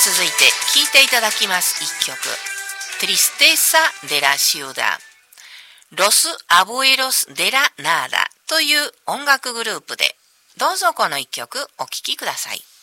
続いて聴いていただきます一曲、Tristeza de la Ciudad、Los Abuelos de la Nadaという音楽グループで、どうぞこの一曲お聴きください。